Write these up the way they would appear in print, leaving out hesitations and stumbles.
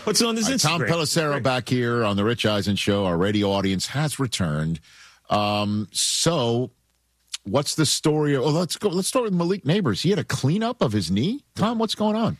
What's on this Instagram? Tom Pelissero back here on the Rich Eisen Show. Our radio audience has returned. So what's the story? Oh, let's start with Malik Nabers. He had a cleanup of his knee. Tom, what's going on?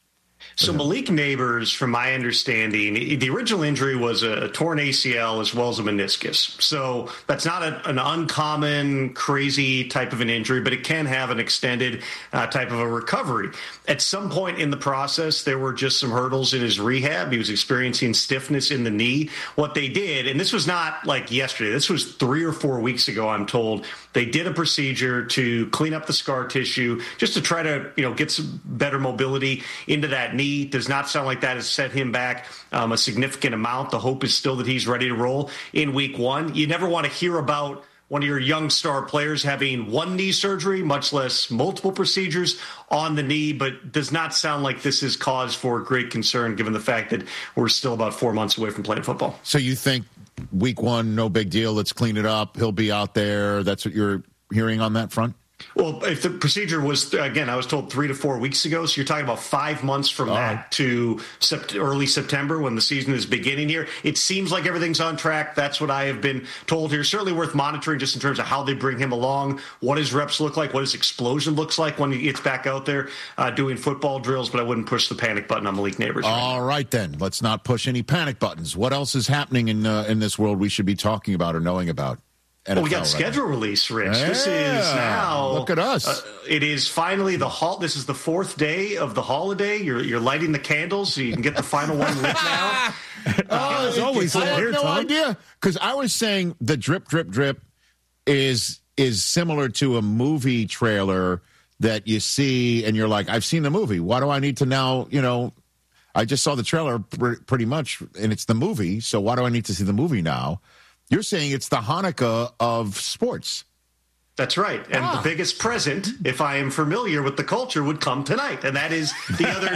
So Malik Nabers, from my understanding, the original injury was a torn ACL as well as a meniscus. So that's not an uncommon, crazy type of an injury, but it can have an extended type of a recovery. At some point in the process, there were just some hurdles in his rehab. He was experiencing stiffness in the knee. What they did, and this was not like yesterday, this was 3 or 4 weeks ago, I'm told, they did a procedure to clean up the scar tissue just to try to, get some better mobility into that knee. Does not sound like that has set him back a significant amount. The hope is still that he's ready to roll in week 1. You never want to hear about one of your young star players having one knee surgery, much less multiple procedures on the knee, but does not sound like this is cause for great concern given the fact that we're still about 4 months away from playing football. So you think week 1, no big deal, let's clean it up, he'll be out there. That's what you're hearing on that front? Well, if the procedure was, again, I was told 3 to 4 weeks ago, so you're talking about 5 months from that to early September when the season is beginning here. It seems like everything's on track. That's what I have been told here. Certainly worth monitoring just in terms of how they bring him along, what his reps look like, what his explosion looks like when he gets back out there doing football drills, but I wouldn't push the panic button on Malik Nabers. All right, then. Let's not push any panic buttons. What else is happening in this world we should be talking about or knowing about? NFL, we got schedule release, Rich. Yeah, this is now. Look at us. It is finally this is the 4th day of the holiday. You're lighting the candles so you can get the final one lit now. It's always I here, have no Tom. idea. Because I was saying the drip, drip, drip is similar to a movie trailer that you see and you're like, I've seen the movie. Why do I need to now, I just saw the trailer pretty much and it's the movie. So why do I need to see the movie now? You're saying it's the Hanukkah of sports. That's right. And the biggest present, if I am familiar with the culture, would come tonight. And that is the other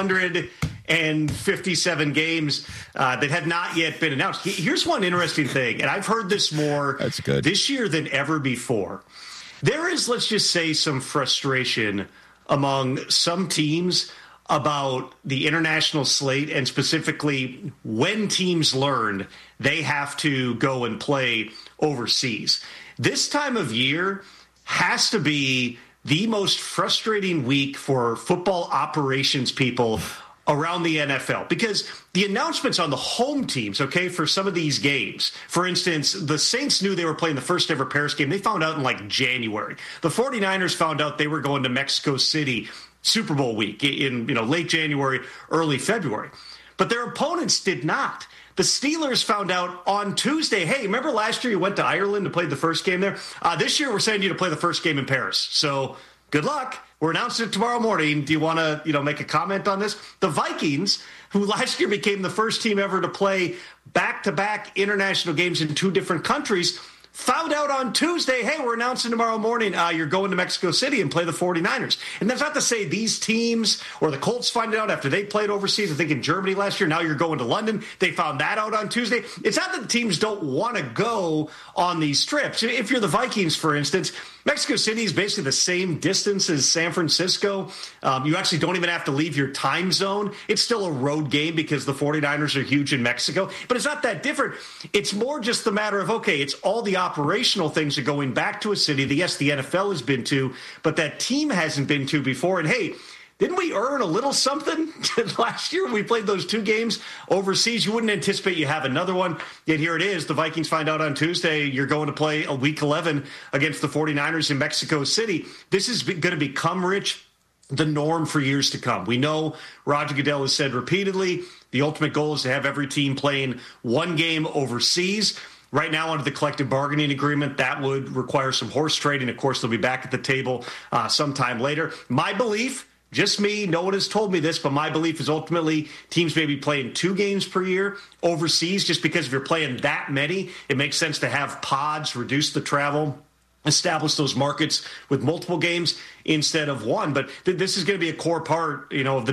257 games that have not yet been announced. Here's one interesting thing, and I've heard this more this year than ever before. There is, let's just say, some frustration among some teams about the international slate and specifically when teams learned they have to go and play overseas. This time of year has to be the most frustrating week for football operations people around the NFL because the announcements on the home teams, for some of these games, for instance, the Saints knew they were playing the first ever Paris game. They found out in January. The 49ers found out they were going to Mexico City Super Bowl week in late January, early February. But their opponents did not. The Steelers found out on Tuesday, hey, remember last year you went to Ireland to play the first game there? This year we're sending you to play the first game in Paris. So good luck. We're announcing it tomorrow morning. Do you want to make a comment on this? The Vikings, who last year became the first team ever to play back-to-back international games in 2 different countries, found out on Tuesday, hey, we're announcing tomorrow morning you're going to Mexico City and play the 49ers. And that's not to say these teams or the Colts find it out after they played overseas, I think in Germany last year. Now you're going to London. They found that out on Tuesday. It's not that the teams don't want to go on these trips. If you're the Vikings, for instance, Mexico City is basically the same distance as San Francisco. You actually don't even have to leave your time zone. It's still a road game because the 49ers are huge in Mexico. But it's not that different. It's more just the matter of, it's all the operational things of going back to a city that, yes, the NFL has been to, but that team hasn't been to before. And, hey, didn't we earn a little something last year when we played those 2 games overseas? You wouldn't anticipate you have another one. Yet here it is. The Vikings find out on Tuesday you're going to play a Week 11 against the 49ers in Mexico City. This is going to become, Rich, the norm for years to come. We know Roger Goodell has said repeatedly the ultimate goal is to have every team playing 1 game overseas. Right now, under the collective bargaining agreement, that would require some horse trading. Of course, they'll be back at the table sometime later. My belief, just me, no one has told me this, but my belief is ultimately teams may be playing 2 games per year overseas just because if you're playing that many, it makes sense to have pods, reduce the travel, establish those markets with multiple games instead of 1. But this is going to be a core part, of the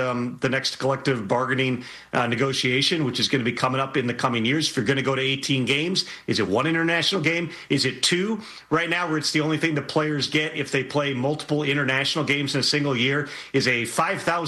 next collective bargaining negotiation, which is going to be coming up in the coming years. If you're going to go to 18 games, is it 1 international game? Is it 2? Right now, where it's the only thing the players get if they play multiple international games in a single year is a $5,000